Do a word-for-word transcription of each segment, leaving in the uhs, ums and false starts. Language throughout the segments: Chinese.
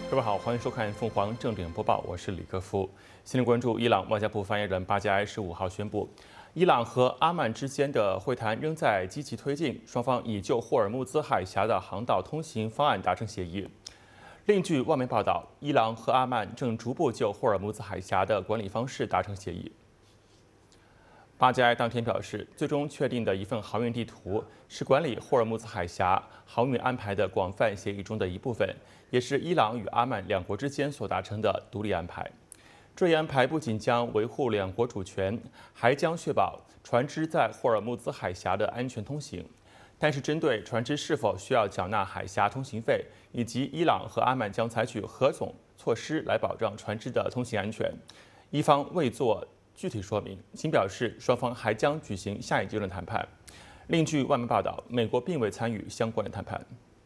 各位好，欢迎收看凤凰正点播报，我是李克夫。先来关注伊朗外交部发言人巴加埃十五号宣布，伊朗和阿曼之间的会谈仍在积极推进，双方已就霍尔木兹海峡的航道通行方案达成协议。另据外媒报道，伊朗和阿曼正逐步就霍尔木兹海峡的管理方式达成协议。巴加埃当天表示，最终确定的一份航运地图是管理霍尔木兹海峡航运安排的广泛协议中的一部分，也是伊朗与阿曼两国之间所达成的独立安排。这一安排不仅将维护两国主权，还将确保船只在霍尔木兹海峡的安全通行。但是，针对船只是否需要缴纳海峡通行费，以及伊朗和阿曼将采取何种措施来保障船只的通行安全，伊方未做具体说明，仅表示双方还将举行下一阶段谈判。另据外媒报道，美国并未参与相关的谈判。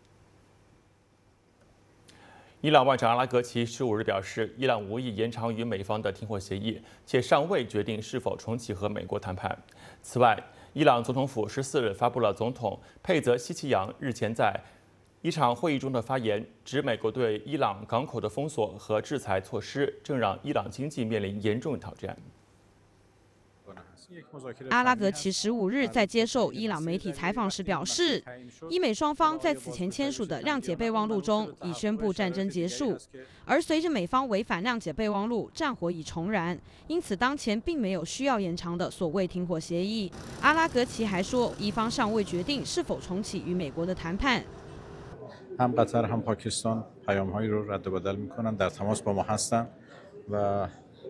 伊朗外长阿拉格齐十五日表示，伊朗无意延长与美方的停火协议，且尚未决定是否重启和美国谈判。此外，伊朗总统府十四日发布了总统佩泽希奇扬日前在一场会议中的发言，指美国对伊朗港口的封锁和制裁措施正让伊朗经济面临严重挑战。 阿拉格齐十五日在接受伊朗媒体采访时表示，伊美双方在此前签署的谅解备忘录中已宣布战争结束，而随着美方违反谅解备忘录，战火已重燃，因此当前并没有需要延长的所谓停火协议。阿拉格齐还说，伊方尚未决定是否重启与美国的谈判。 هم قطر هم پاکستان پیام‌هایی رو رد و بدل می‌کنند در تماس با ما هستند و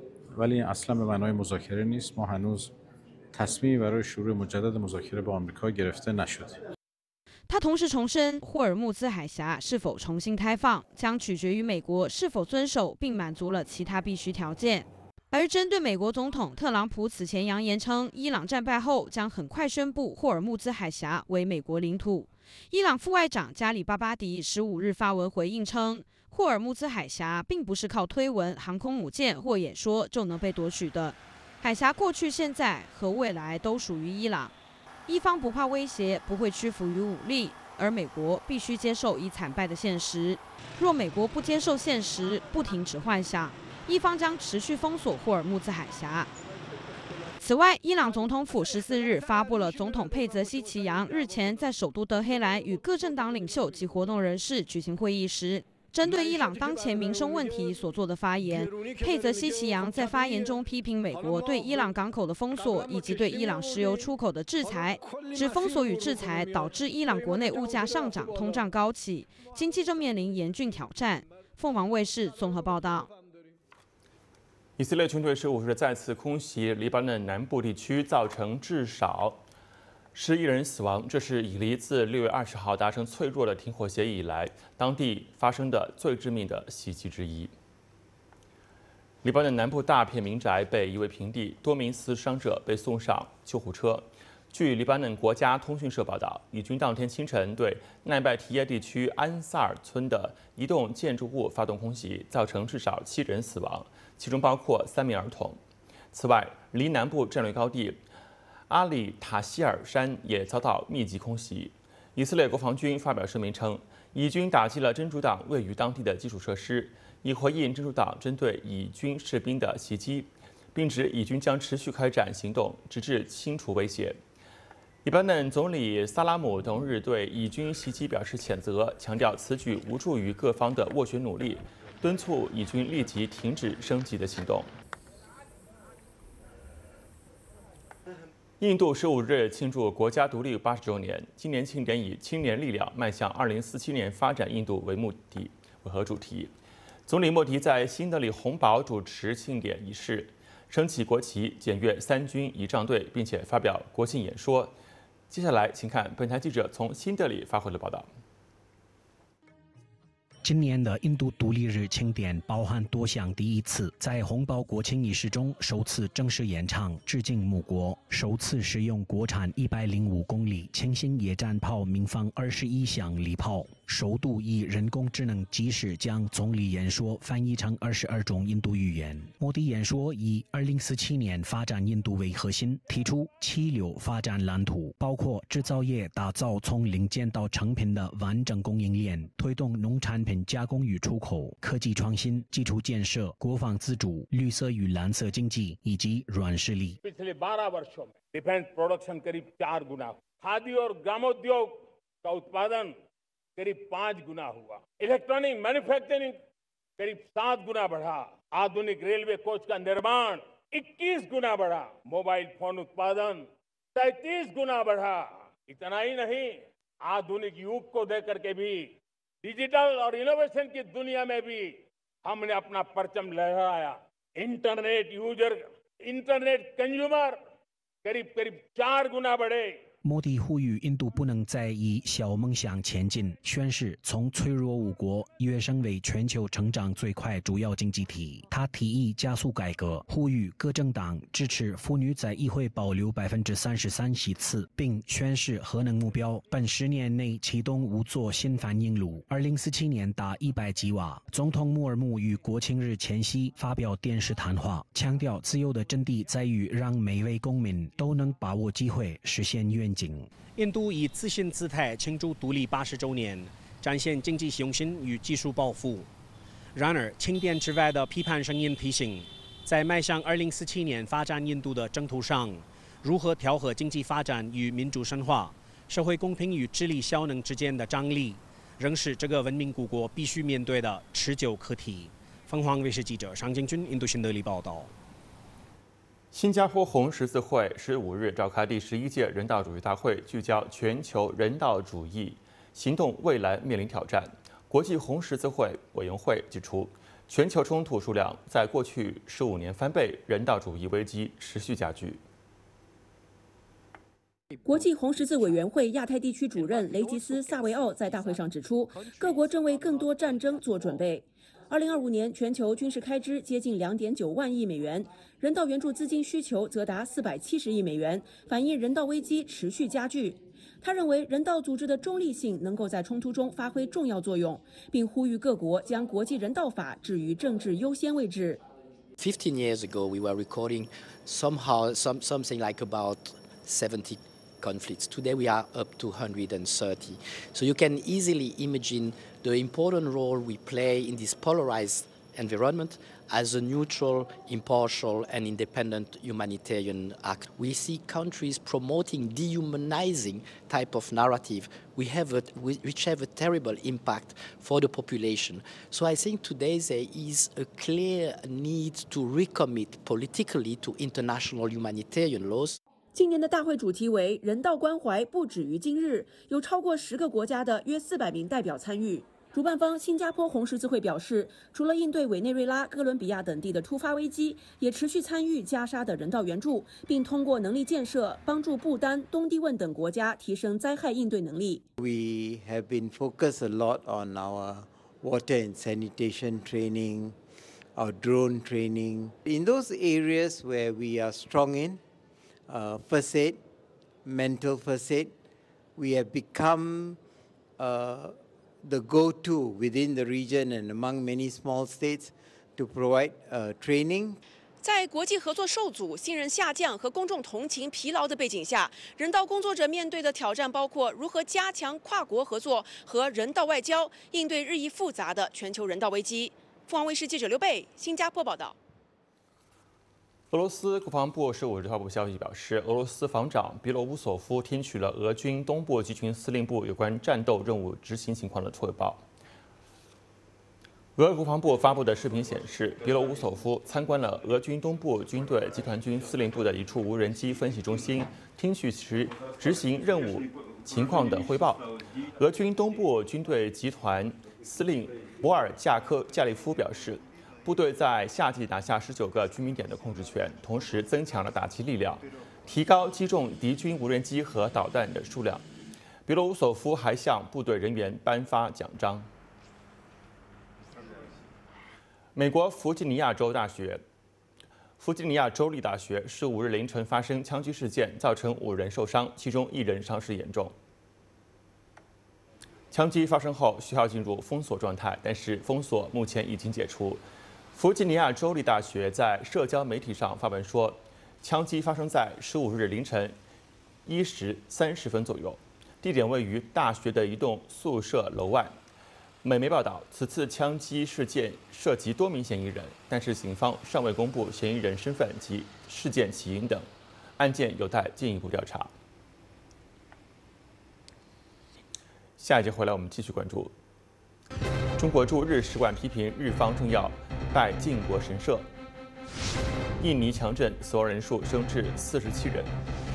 ولی اصلا به معنای مذاکره نیست ما هنوز تصمیمی برای شروع مجدد مذاکره با آمریکا گرفته نشده。 他同时重申，霍尔木兹海峡是否重新开放，将取决于美国是否遵守并满足了其他必须条件。而针对美国总统特朗普此前扬言称，伊朗战败后将很快宣布霍尔木兹海峡为美国领土，伊朗副外长加里巴巴迪十五日发文回应称，霍尔木兹海峡并不是靠推文、航空母舰或演说就能被夺取的。海峡过去、现在和未来都属于伊朗，伊方不怕威胁，不会屈服于武力，而美国必须接受已惨败的现实。若美国不接受现实，不停止幻想，伊方将持续封锁霍尔木兹海峡。此外，伊朗总统府十四日发布了总统佩泽希奇扬日前在首都德黑兰与各政党领袖及活动人士举行会议时，针对伊朗当前民生问题所做的发言。佩泽希奇扬在发言中批评美国对伊朗港口的封锁以及对伊朗石油出口的制裁，指封锁与制裁导致伊朗国内物价上涨、通胀高企，经济正面临严峻挑战。凤凰卫视综合报道。 以色列军队十五日再次空袭黎巴嫩南部地区，造成至少十一人死亡，这是以黎自六月二十号达成脆弱的停火协议以来，当地发生的最致命的袭击之一。黎巴嫩南部大片民宅被夷为平地，多名死伤者被送上救护车。据黎巴嫩国家通讯社报道，以军当天清晨对奈拜提耶地区安萨尔村的一栋建筑物发动空袭，造成至少七人死亡，其中包括三名儿童。此外，黎南部战略高地阿里塔希尔山也遭到密集空袭。以色列国防军发表声明称，以军打击了真主党位于当地的基础设施，以回应真主党针对以军士兵的袭击，并指以军将持续开展行动，直至清除威胁。黎巴嫩总理萨拉姆同日对以军袭击表示谴责，强调此举无助于各方的斡旋努力，敦促以军立即停止升级的行动。印度十五日庆祝国家独立八十周年，今年庆典以青年力量迈向二零四七年发展印度为目的为和主题。总理莫迪在新德里红堡主持庆典仪式，升起国旗，检阅三军仪仗队，并且发表国庆演说。接下来，请看本台记者从新德里发回的报道。 今年的印度独立日庆典包含多项第一次，在红堡国庆仪式中首次正式演唱致敬母国，首次使用国产一百零五公里轻型野战炮鸣放二十一响礼炮， 首度以人工智能机式将总理演说翻译成二十二种印度语言。莫迪演说以二零四七年发展印度为核心，提出七流发展蓝图，包括制造业打造从零件到成品的完整供应链，推动农产品加工与出口、科技创新、基础建设、国防自主、绿色与蓝色经济以及软实力。 पिछले बारह वर्षों में डिफेंस प्रोडक्शन करीब चार गुना, खादी और ग्रामोद्योग का उत्पादन करीब पांच गुना हुआ, इलेक्ट्रॉनिक मैन्युफैक्चरिंग करीब सात गुना बढ़ा, आधुनिक रेलवे कोच का निर्माण इक्कीस गुना बढ़ा, मोबाइल फोन उत्पादन तैंतीस गुना बढ़ा। इतना ही नहीं, आधुनिक युग को देकर के भी डिजिटल और इनोवेशन की दुनिया में भी हमने अपना परचम लहराया। इंटरनेट यूजर, इंटरनेट कंज्यूमर करीब करीब चार गुना बढ़े। 莫迪呼吁印度不能再以小梦想前进，宣示从脆弱五国跃升为全球成长最快主要经济体。他提议加速改革，呼吁各政党支持妇女在议会保留百分之三十三席次，并宣示核能目标，本十年内启动五座新反应炉，二零四七年达一百吉瓦。总统穆尔穆于国庆日前夕发表电视谈话，强调自由的真谛在于让每位公民都能把握机会，实现愿。 印度以自信姿态庆祝独立八十周年，展现经济雄心与技术抱负。然而，清点之外的批判声音提醒，在迈向二零四七年发展印度的征途上，如何调和经济发展与民主深化、社会公平与治理效能之间的张力，仍是这个文明古国必须面对的持久课题。凤凰卫视记者尚敬军印度新德里报道。 新加坡红十字会十五日召开第十一届人道主义大会，聚焦全球人道主义行动未来面临挑战。国际红十字会委员会指出，全球冲突数量在过去十五年翻倍，人道主义危机持续加剧。 国际红十字委员会亚太地区主任雷吉斯·萨维奥在大会上指出，各国正为更多战争做准备。二零二五年全球军事开支接近两点九万亿美元，人道援助资金需求则达四百七十亿美元，反映人道危机持续加剧。他认为，人道组织的中立性能够在冲突中发挥重要作用，并呼吁各国将国际人道法置于政治优先位置。 Fifteen years ago, we were recording somehow some something like about seventy conflicts. Today we are up to one hundred thirty. So you can easily imagine the important role we play in this polarized environment as a neutral, impartial and independent humanitarian act. We see countries promoting dehumanizing type of narrative we have a, which have a terrible impact for the population. So I think today there is a clear need to recommit politically to international humanitarian laws. 今年的大会主题为人道关怀不止于今日，有超过十个国家的约四百名代表参与。主办方新加坡红十字会表示，除了应对委内瑞拉、哥伦比亚等地的突发危机，也持续参与加沙的人道援助，并通过能力建设帮助不丹、东帝汶等国家提升灾害应对能力。 We have been focused a lot on our water and sanitation training, our drone training. In those areas where we are strong in, uh, first aid, mental first aid, we have become uh, the go-to within the region and among many small states to provide uh, training. 在国际合作受阻、信任下降和公众同情疲劳的背景下，人道工作者面对的挑战包括如何加强跨国合作和人道外交，应对日益复杂的全球人道危机。凤凰卫视记者刘贝，新加坡报道。 俄罗斯国防部十五日发布消息表示，俄罗斯防长别罗乌索夫听取了俄军东部集群司令部有关战斗任务执行情况的汇报。俄国防部发布的视频显示，别罗乌索夫参观了俄军东部军队集团军司令部的一处无人机分析中心，听取其执行任务情况的汇报。俄军东部军队集团司令博尔加科加利夫表示，部队在夏季拿下十九个居民点的控制权，同时增强了打击力量，提高击中敌军无人机和导弹的数量。别罗乌索夫还向部队人员颁发奖章。美国弗吉尼亚州大学、弗吉尼亚州立大学十五日凌晨发生枪击事件，造成五人受伤，其中一人伤势严重。 枪击发生后，学校进入封锁状态，但是封锁目前已经解除。弗吉尼亚州立大学在社交媒体上发文说，枪击发生在十五日凌晨一时三十分左右，地点位于大学的一栋宿舍楼外。美媒报道，此次枪击事件涉及多名嫌疑人，但是警方尚未公布嫌疑人身份及事件起因等，案件有待进一步调查。下一节回来，我们继续关注。中国驻日使馆批评日方政要拜靖国神社。印尼强震，死亡人数升至四十七人。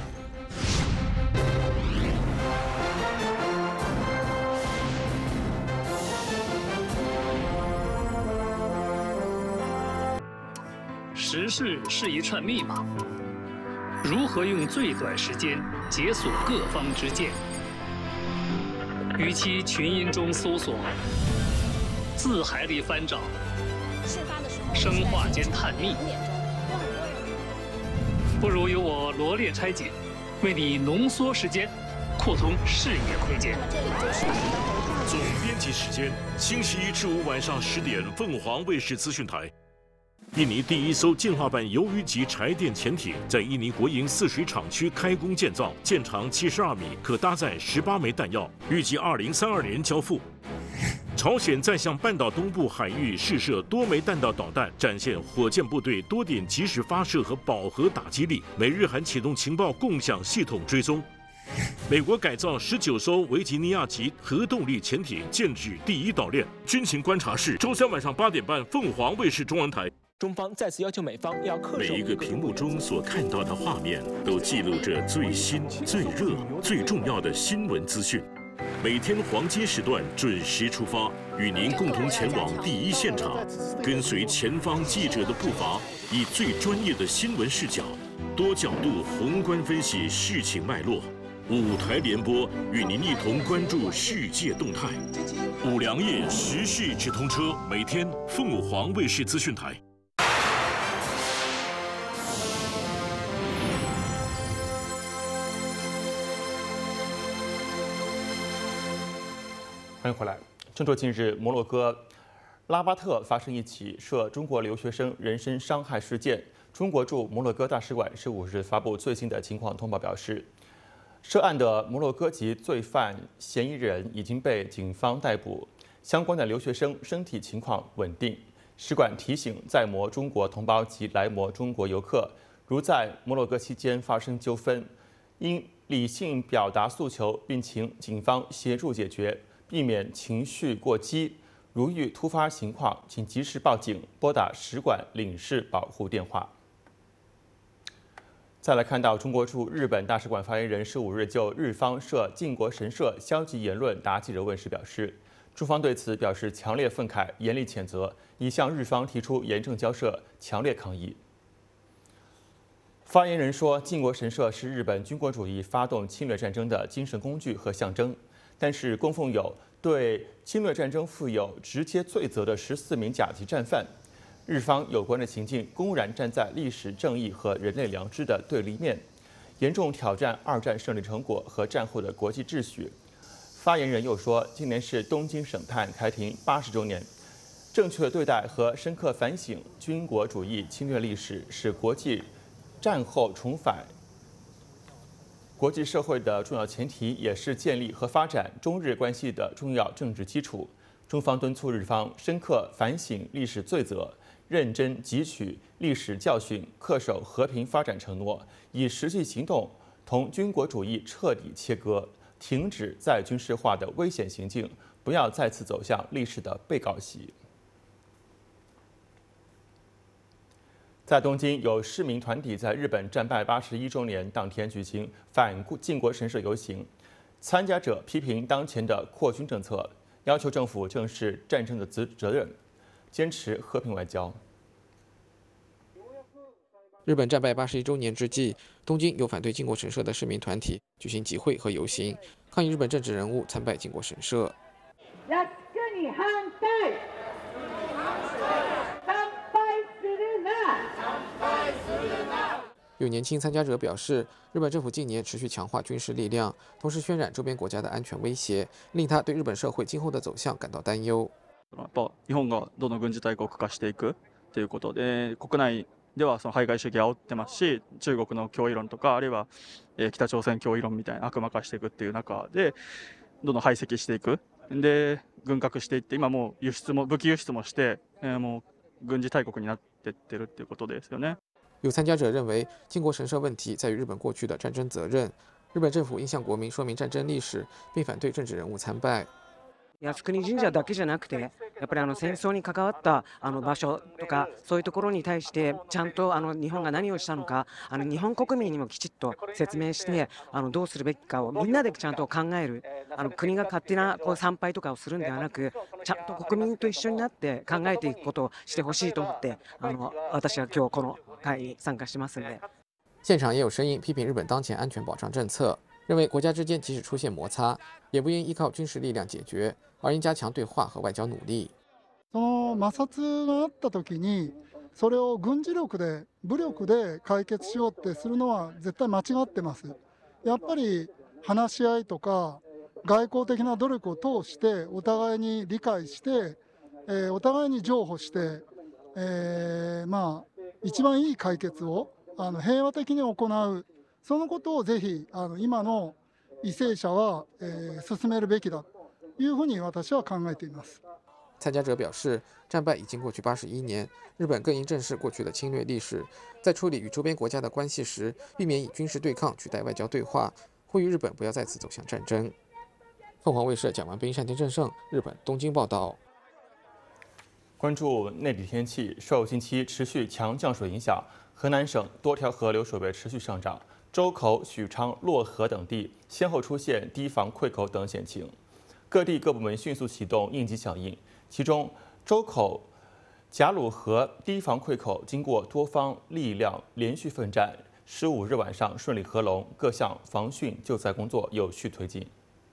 时事是一串密码，如何用最短时间解锁各方之见？与其群音中搜索，字海里翻找，生化间探秘，不如由我罗列拆解，为你浓缩时间，扩通视野空间。 总编辑时间：星期一至五晚上十点，凤凰卫视资讯台。印尼第一艘进化版鱿鱼级柴电潜艇在印尼国营泗水厂区开工建造，舰长七十二米，可搭载十八枚弹药，预计二零三二年交付。朝鲜再向半岛东部海域试射多枚弹道导弹，展现火箭部队多点及时发射和饱和打击力。美日韩启动情报共享系统追踪。美国改造十九艘维吉尼亚级核动力潜艇，建制第一岛链。军情观察室，周三晚上八点半，凤凰卫视中文台。 中方再次要求美方要恪守。 每一个屏幕中所看到的画面，都记录着最新、最热、最重要的新闻资讯。每天黄金时段准时出发，与您共同前往第一现场，跟随前方记者的步伐，以最专业的新闻视角，多角度宏观分析事情脉络。五台联播，与您一同关注世界动态。五粮液时事直通车，每天凤凰卫视资讯台。 欢迎回来。正说近日，摩洛哥拉巴特发生一起涉中国留学生人身伤害事件。中国驻摩洛哥大使馆十五日发布最新的情况通报，表示，涉案的摩洛哥籍罪犯嫌疑人已经被警方逮捕，相关的留学生身体情况稳定。使馆提醒在摩中国同胞及来摩中国游客，如在摩洛哥期间发生纠纷，应理性表达诉求，并请警方协助解决。避免情绪过激，如遇突发情况，请及时报警，拨打使馆领事保护电话。再来看到中国驻日本大使馆发言人十五日就日方涉靖国神社消极言论答记者问时表示，中方对此表示强烈愤慨，严厉谴责，已向日方提出严正交涉，强烈抗议。发言人说，靖国神社是日本军国主义发动侵略战争的精神工具和象征。但是供奉有对侵略战争负有直接罪责的十四名甲级战犯，日方有关的情境公然站在历史正义和人类良知的对立面，严重挑战二战胜利成果和战后的国际秩序。发言人又说，今年是东京审判开庭八十周年，正确对待和深刻反省军国主义侵略历史，是国际战后重返国际社会的重要前提，也是建立和发展中日关系的重要政治基础。中方敦促日方深刻反省历史罪责，认真汲取历史教训，恪守和平发展承诺，以实际行动同军国主义彻底切割，停止再军事化的危险行径，不要再次走向历史的被告席。在东京，有市民团体在日本战败八十一周年当天举行反靖国神社游行，参加者批评当前的扩军政策，要求政府正视战争的责责任，坚持和平外交。 日本战败八十一周年之际，东京有反对靖国神社的市民团体举行集会和游行，抗议日本政治人物参拜靖国神社。 有年轻参加者表示，日本政府近年持续强化军事力量，同时渲染周边国家的安全威胁，令他对日本社会今后的走向感到担忧。 やっぱ日本がどんどん軍事大国化していくということで、国内ではその排外主義を煽ってますし、中国の脅威論とかあるいは北朝鮮脅威論みたいな悪魔化していくっていう中で、どんどん排斥していく。で軍拡していって、今もう輸出も武器輸出もして、もう軍事大国になっていってるっていうことですよね。 有参加者认为，靖国神社问题在于日本过去的战争责任。日本政府应向国民说明战争历史，并反对政治人物参拜。 靖国神社だけじゃなくて、やっぱりあの戦争に関わったあの場所とかそういうところに対してちゃんとあの日本が何をしたのか、あの日本国民にもきちっと説明して、あのどうするべきかをみんなでちゃんと考える。あの国が勝手なこう参拝とかをするんではなく、ちゃんと国民と一緒になって考えていくことをしてほしいと思って、あの私は今日この会に参加してますので。 现场也有声音批评日本当前安全保障政策，认为国家之间即使出现摩擦，也不应依靠军事力量解决，而应加强对话和外交努力。 その摩擦があった時に、それを軍事力で武力で解決しようってするのは絶対間違ってます。やっぱり話し合いとか外交的な努力を通してお互いに理解して、えー、お互いに譲歩して、えー、まあ一番いい解決をあの平和的に行う、そのことをぜひあの今の為政者は、えー、進めるべきだというふうに私は考えています。 参加者表示，战败已经过去八十一年，日本更应正视过去的侵略历史，在处理与周边国家的关系时，避免以军事对抗取代外交对话，呼吁日本不要再次走向战争。凤凰卫视蒋完斌、单田正胜，日本东京报道。 关注内地天气，受近期持续强降水影响，河南省多条河流水位持续上涨，周口、许昌、漯河等地先后出现堤防溃口等险情，各地各部门迅速启动应急响应。其中，周口贾鲁河堤防溃口经过多方力量连续奋战，十五日晚上顺利合龙，各项防汛救灾工作有序推进。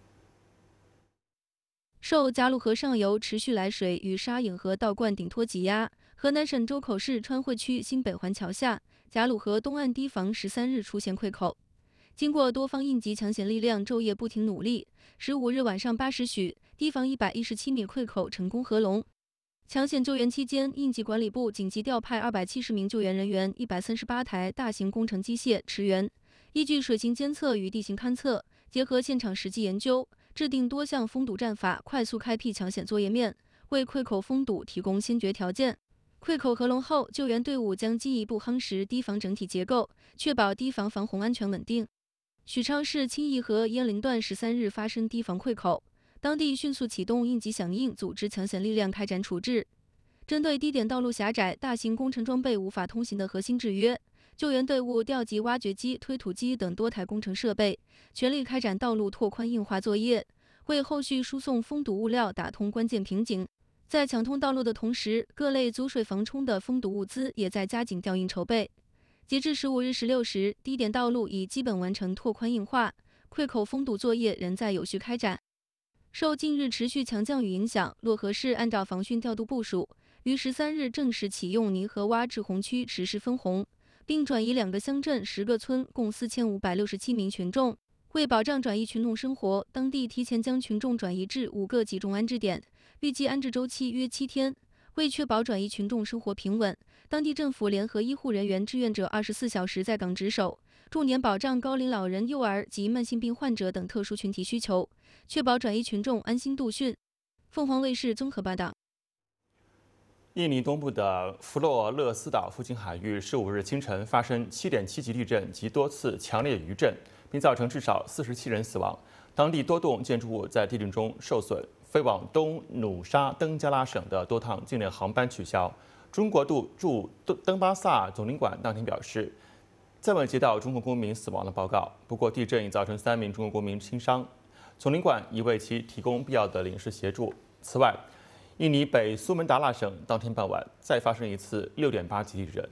受贾鲁河上游持续来水与沙颍河倒灌顶托挤压，河南省周口市川汇区新北环桥下贾鲁河东岸堤防十三日出现溃口，经过多方应急抢险力量昼夜不停努力，十五日晚上八时许，堤防一百一十七米溃口成功合龙。抢险救援期间，应急管理部紧急调派二百七十名救援人员、一百三十八台大型工程机械驰援，依据水情监测与地形勘测，结合现场实际研究，制定多项封堵战法，快速开辟抢险作业面，为溃口封堵提供先决条件。溃口合龙后，救援队伍将进一步夯实堤防整体结构，确保堤防防洪安全稳定。许昌市清义河鄢陵段十三日发生堤防溃口，当地迅速启动应急响应，组织抢险力量开展处置。针对低点道路狭窄、大型工程装备无法通行的核心制约，救援队伍调集挖掘机、推土机等多台工程设备，全力开展道路拓宽硬化作业，为后续输送封堵物料打通关键瓶颈。在抢通道路的同时，各类阻水防冲的封堵物资也在加紧调运筹备。截至十五日十六时，低点道路已基本完成拓宽硬化，溃口封堵作业仍在有序开展。受近日持续强降雨影响，漯河市按照防汛调度部署，于十三日正式启用泥河洼滞洪区实施分洪，并转移两个乡镇、十个村共四千五百六十七名群众。为保障转移群众生活，当地提前将群众转移至五个集中安置点，预计安置周期约七天。为确保转移群众生活平稳，当地政府联合医护人员志愿者二十四小时在岗值守，重点保障高龄老人、幼儿及慢性病患者等特殊群体需求，确保转移群众安心度汛。凤凰卫视综合报道。 印尼东部的弗洛勒斯岛附近海域十五日清晨发生七点七级地震及多次强烈余震，并造成至少四十七人死亡。当地多栋建筑物在地震中受损，飞往东努沙登加拉省的多趟境内航班取消。中国驻登巴萨总领馆当天表示，暂未接到中国公民死亡的报告，不过地震已造成三名中国公民轻伤，总领馆已为其提供必要的领事协助。此外，印尼北苏门答腊省当天傍晚再发生一次六点八级地震。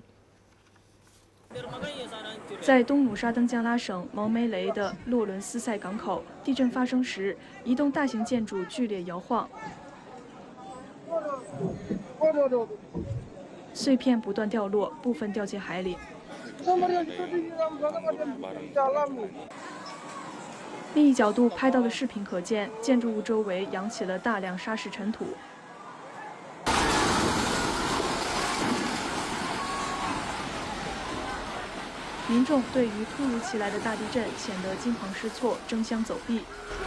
在东努沙登加拉省毛梅雷的洛伦斯塞港口，地震发生时，一栋大型建筑剧烈摇晃，碎片不断掉落，部分掉进海里。 另一角度拍到的视频可见，建筑物周围扬起了大量沙石尘土。民众对于突如其来的大地震显得惊慌失措，争相走避。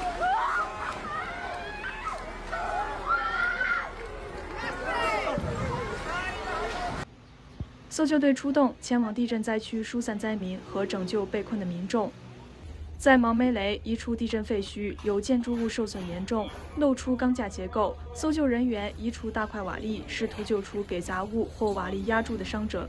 搜救队出动，前往地震灾区疏散灾民和拯救被困的民众。在毛梅雷一处地震废墟，有建筑物受损严重，露出钢架结构。搜救人员移除大块瓦砾，试图救出给杂物或瓦砾压住的伤者。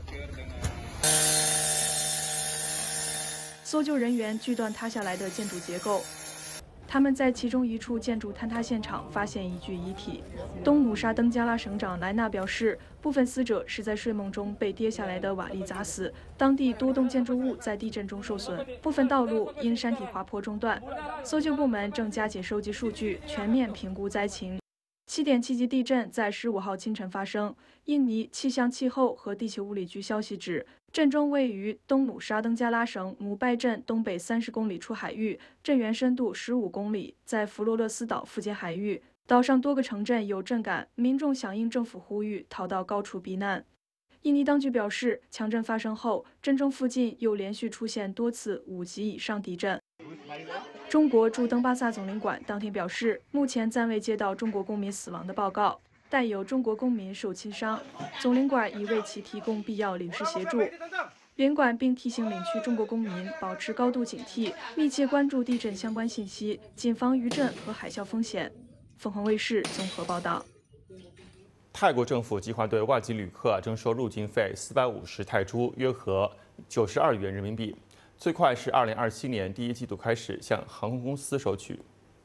搜救人员锯断塌下来的建筑结构，他们在其中一处建筑坍塌现场发现一具遗体。东努沙登加拉省长莱纳表示，部分死者是在睡梦中被跌下来的瓦砾砸死。当地多栋建筑物在地震中受损，部分道路因山体滑坡中断。搜救部门正加紧收集数据，全面评估灾情。七点七级地震在十五号清晨发生。印尼气象气候和地球物理局消息指，震中位于东努沙登加拉省姆拜镇东北三十公里处海域，震源深度十五公里，在弗罗勒斯岛附近海域。岛上多个城镇有震感，民众响应政府呼吁，逃到高处避难。印尼当局表示，强震发生后，震中附近又连续出现多次五级以上地震。中国驻登巴萨总领馆当天表示，目前暂未接到中国公民死亡的报告，但有中国公民受轻伤，总领馆已为其提供必要领事协助。领馆并提醒领区中国公民保持高度警惕，密切关注地震相关信息，谨防余震和海啸风险。凤凰卫视综合报道。 泰国政府计划对外籍旅客征收入境费四百五十泰铢，约合九十二元人民币，最快是二零二七年第一季度开始向航空公司收取。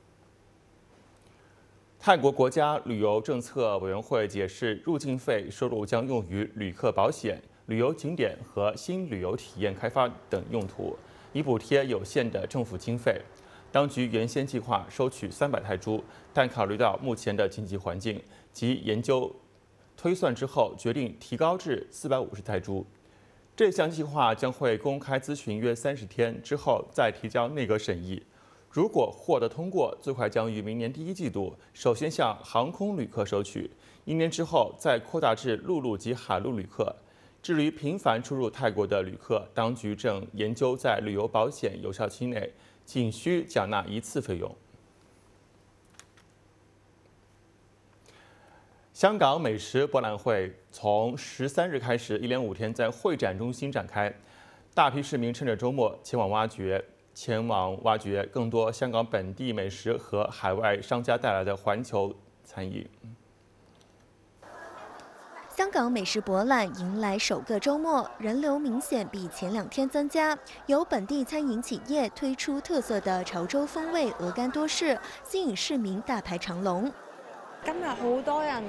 泰国国家旅游政策委员会解释，入境费收入将用于旅客保险、旅游景点和新旅游体验开发等用途，以补贴有限的政府经费。当局原先计划收取三百泰铢，但考虑到目前的经济环境及研究推算之后，决定提高至四百五十泰铢。这项计划将会公开咨询约三十天之后再提交内阁审议。如果获得通过，最快将于明年第一季度首先向航空旅客收取，一年之后再扩大至陆路及海陆旅客。至于频繁出入泰国的旅客，当局正研究在旅游保险有效期内仅需缴纳一次费用。香港美食博览会从十三日开始，一连五天在会展中心展开，大批市民趁着周末前往挖掘。前往挖掘更多香港本地美食和海外商家带来的环球餐饮。 香港美食博览迎来首个周末，人流明显比前两天增加。有本地餐饮企业推出特色的潮州风味鹅肝多士，吸引市民大排长龙。 今日好多人